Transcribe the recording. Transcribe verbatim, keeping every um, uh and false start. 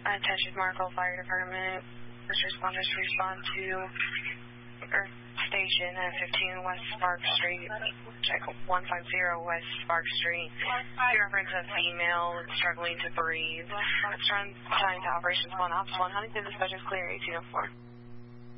Attention Markle Fire Department. First responders respond to Earth Station at fifteen West Spark Street. Check one five zero West Spark Street. You reference a female struggling to breathe. Let's run time to Operations one. Ops one, Huntington dispatches clear eighteen oh four.